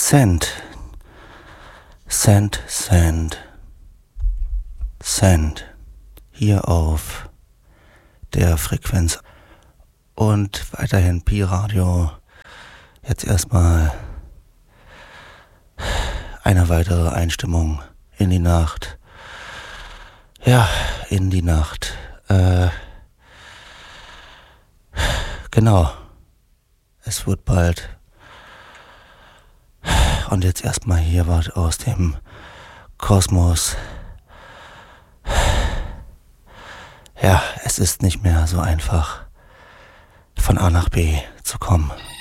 Send, Send, Send, Send, hier auf der Frequenz und weiterhin Pi-Radio. Jetzt erstmal eine weitere Einstimmung in die Nacht. Ja, in die Nacht. Genau. Es wird bald. Und jetzt erstmal hier was aus dem Kosmos. Ja, es ist nicht mehr so einfach, von A nach B zu kommen.